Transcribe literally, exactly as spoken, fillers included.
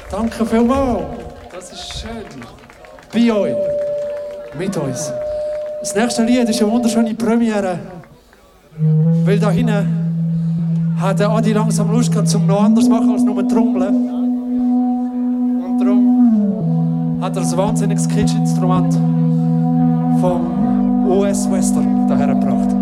Danke vielmals. Das ist schön. Bei euch. Mit uns. Das nächste Lied ist eine wunderschöne Premiere. Weil da hinten hat der Adi langsam Lust gehabt, um noch anders zu machen als nur Trommeln. Und darum hat er ein wahnsinniges Kitsch-Instrument vom U S-Western dahergebracht.